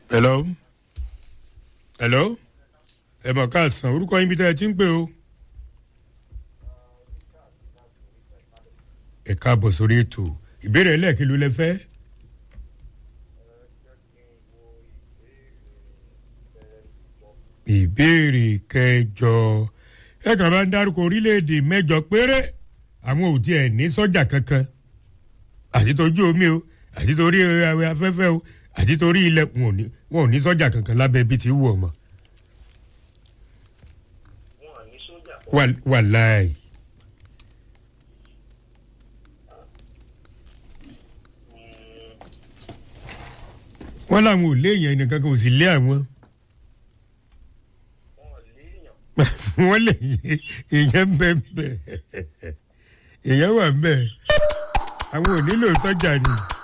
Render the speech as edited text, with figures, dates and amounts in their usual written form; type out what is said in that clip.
hello hello ẹ mọ̀ káàsán orúkọ yín bí tẹ́ ẹ ti ń pè o. ẹ káàbọ̀ sórí ètò ìbéèrè ẹlẹ́ẹ̀kí ló lẹ fẹ́. ìbéèrè kẹjọ ẹ kàn bá ń dárúkọ orílẹ̀-èdè mẹ́jọ péré àwọn ò tiẹ̀ ní sọ́jà kankan àti tójú omi o àti torí afẹ́fẹ́ o àti torí ilẹ̀ wọn ò ní sọ́jà kankan lábẹ́ ibi tí wù ọmọ. wàláì. wọ́n láwọn ò léèyàn nìkan kan ò sì lé àwọn. wọ́n lè èèyàn ń bẹ́ẹ̀ bẹ́ẹ̀ èèyàn wà ń bẹ́ẹ̀ àwọn ò nílò sọ́jà ni.